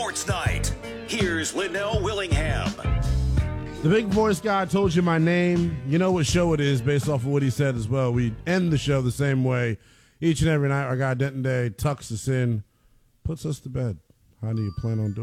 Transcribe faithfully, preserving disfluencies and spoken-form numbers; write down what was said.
Sports Night. Here's Linnell Willingham. The big voice guy told you my name. You know what show it is based off of what he said as well. We end the show the same way each and every night. Our guy Denton Day tucks us in, puts us to bed. How do you plan on doing